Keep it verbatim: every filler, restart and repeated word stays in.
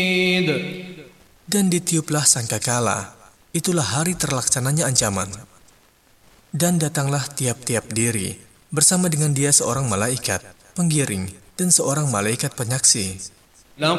Dan ditiuplah sangkakala, itulah hari terlaksananya ancaman. Dan datanglah tiap-tiap diri, bersama dengan dia seorang malaikat, penggiring, dan seorang malaikat penyaksi.